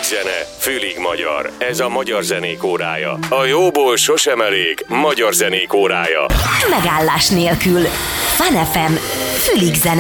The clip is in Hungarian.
zene, fülig magyar. Ez a Magyar Zenék Órája. A jóból sosem elég, Magyar Zenék Órája. Megállás nélkül. Fun FM, fülig zene.